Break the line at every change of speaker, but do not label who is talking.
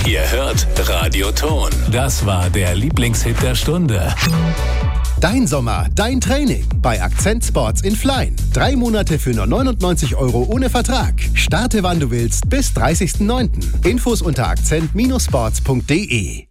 Ihr hört Radio Ton. Das war der Lieblingshit der Stunde.
Dein Sommer, dein Training bei Akzent Sports in Flein. 3 Monate für nur 99 € ohne Vertrag. Starte wann du willst bis 30.09. Infos unter akzent-sports.de.